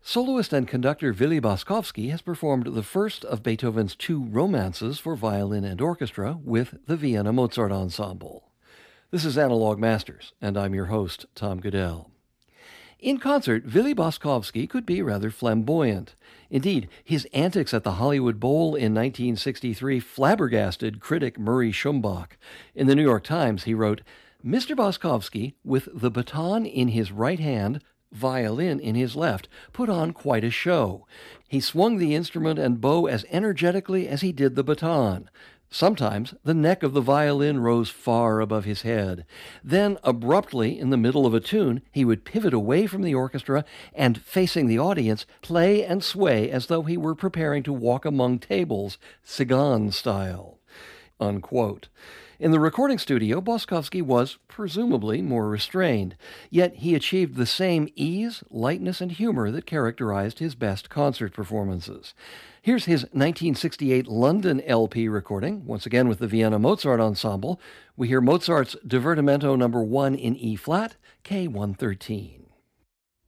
Soloist and conductor Willy Boskovsky has performed the first of Beethoven's two romances for violin and orchestra with the Vienna Mozart Ensemble. This is Analog Masters, and I'm your host, Tom Goodell. In concert, Willy Boskovsky could be rather flamboyant. Indeed, his antics at the Hollywood Bowl in 1963 flabbergasted critic Murray Schumbach. In the New York Times, he wrote, "Mr. Boskovsky, with the baton in his right hand, violin in his left, put on quite a show. He swung the instrument and bow as energetically as he did the baton. Sometimes the neck of the violin rose far above his head. Then, abruptly, in the middle of a tune, he would pivot away from the orchestra and, facing the audience, play and sway as though he were preparing to walk among tables, Cigane style." Unquote. In the recording studio, Boskovsky was, presumably, more restrained, yet he achieved the same ease, lightness, and humor that characterized his best concert performances. Here's his 1968 London LP recording, once again with the Vienna Mozart Ensemble. We hear Mozart's Divertimento No. 1 in E-flat, K113.